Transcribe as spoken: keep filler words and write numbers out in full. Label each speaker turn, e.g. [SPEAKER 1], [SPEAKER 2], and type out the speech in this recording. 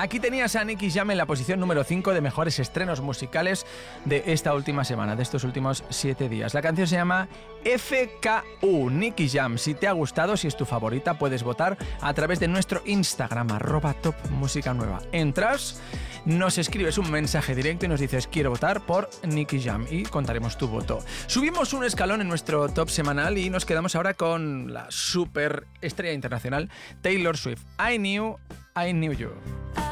[SPEAKER 1] Aquí tenías a Nicky Jam en la posición número cinco de mejores estrenos musicales de esta última semana, de estos últimos siete días. La canción se llama F K U, Nicky Jam. Si te ha gustado, si es tu favorita, puedes votar a través de nuestro Instagram, arroba Top Música Nueva. Entras, nos escribes un mensaje directo y nos dices quiero votar por Nicky Jam y contaremos tu voto. Subimos un escalón en nuestro top semanal y nos quedamos ahora con la super estrella internacional Taylor Swift. I Knew, I Knew You.